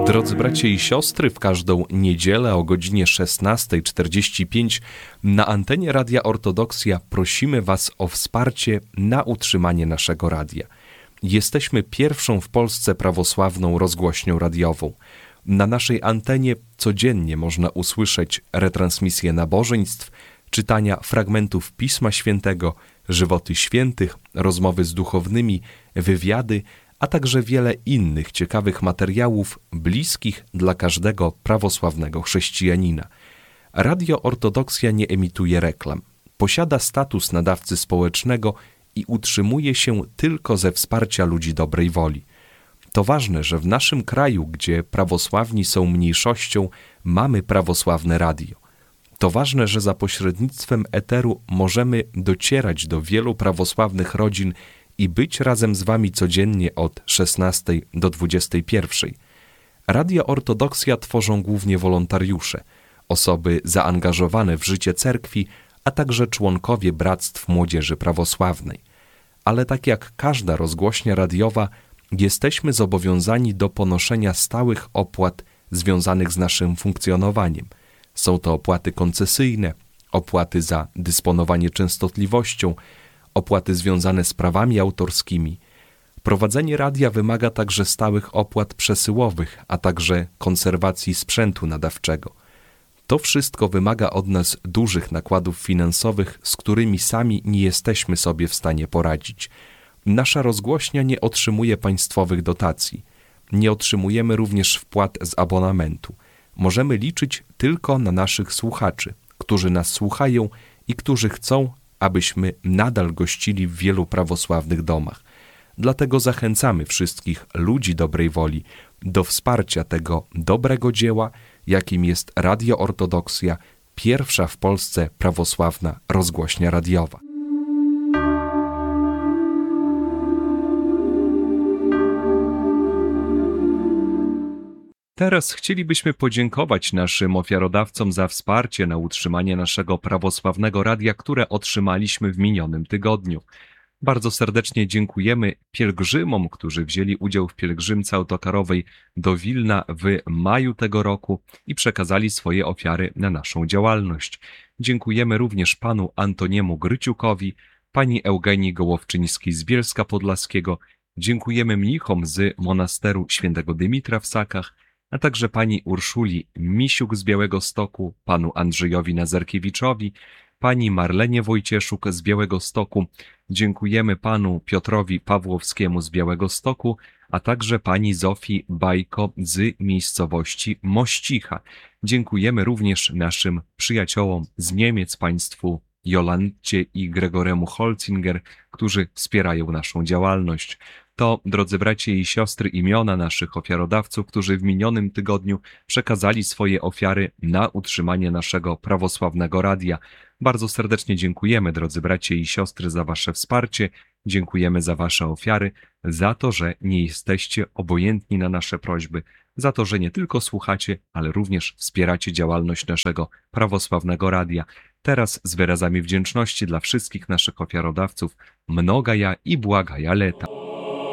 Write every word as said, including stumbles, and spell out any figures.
Drodzy bracia i siostry, w każdą niedzielę o godzinie szesnasta czterdzieści pięć na antenie Radia Ortodoksja prosimy Was o wsparcie na utrzymanie naszego radia. Jesteśmy pierwszą w Polsce prawosławną rozgłośnią radiową. Na naszej antenie codziennie można usłyszeć retransmisje nabożeństw, czytania fragmentów Pisma Świętego, żywoty świętych, rozmowy z duchownymi, wywiady, a także wiele innych ciekawych materiałów bliskich dla każdego prawosławnego chrześcijanina. Radio Ortodoksja nie emituje reklam. Posiada status nadawcy społecznego i utrzymuje się tylko ze wsparcia ludzi dobrej woli. To ważne, że w naszym kraju, gdzie prawosławni są mniejszością, mamy prawosławne radio. To ważne, że za pośrednictwem eteru możemy docierać do wielu prawosławnych rodzin i być razem z Wami codziennie od szesnastej do dwudziestej pierwszej. Radio Ortodoksja tworzą głównie wolontariusze, osoby zaangażowane w życie cerkwi, a także członkowie bractw młodzieży prawosławnej. Ale tak jak każda rozgłośnia radiowa, jesteśmy zobowiązani do ponoszenia stałych opłat związanych z naszym funkcjonowaniem. Są to opłaty koncesyjne, opłaty za dysponowanie częstotliwością, opłaty związane z prawami autorskimi. Prowadzenie radia wymaga także stałych opłat przesyłowych, a także konserwacji sprzętu nadawczego. To wszystko wymaga od nas dużych nakładów finansowych, z którymi sami nie jesteśmy sobie w stanie poradzić. Nasza rozgłośnia nie otrzymuje państwowych dotacji. Nie otrzymujemy również wpłat z abonamentu. Możemy liczyć tylko na naszych słuchaczy, którzy nas słuchają i którzy chcą, abyśmy nadal gościli w wielu prawosławnych domach. Dlatego zachęcamy wszystkich ludzi dobrej woli do wsparcia tego dobrego dzieła, jakim jest Radio Ortodoksja, pierwsza w Polsce prawosławna rozgłośnia radiowa. Teraz chcielibyśmy podziękować naszym ofiarodawcom za wsparcie na utrzymanie naszego prawosławnego radia, które otrzymaliśmy w minionym tygodniu. Bardzo serdecznie dziękujemy pielgrzymom, którzy wzięli udział w pielgrzymce autokarowej do Wilna w maju tego roku i przekazali swoje ofiary na naszą działalność. Dziękujemy również panu Antoniemu Gryciukowi, pani Eugenii Gołowczyńskiej z Bielska Podlaskiego. Dziękujemy mnichom z monasteru świętego Dymitra w Sakach, a także pani Urszuli Misiuk z Białegostoku, panu Andrzejowi Nazarkiewiczowi, pani Marlenie Wojcieszuk z Białegostoku. Dziękujemy panu Piotrowi Pawłowskiemu z Białegostoku, a także pani Zofii Bajko z miejscowości Mościcha. Dziękujemy również naszym przyjaciołom z Niemiec, państwu Jolancie i Gregoremu Holzinger, którzy wspierają naszą działalność. To, drodzy bracia i siostry, imiona naszych ofiarodawców, którzy w minionym tygodniu przekazali swoje ofiary na utrzymanie naszego prawosławnego radia. Bardzo serdecznie dziękujemy, drodzy bracia i siostry, za wasze wsparcie. Dziękujemy za wasze ofiary, za to, że nie jesteście obojętni na nasze prośby, za to, że nie tylko słuchacie, ale również wspieracie działalność naszego prawosławnego radia. Teraz z wyrazami wdzięczności dla wszystkich naszych ofiarodawców mnoga ja i błaga ja leta.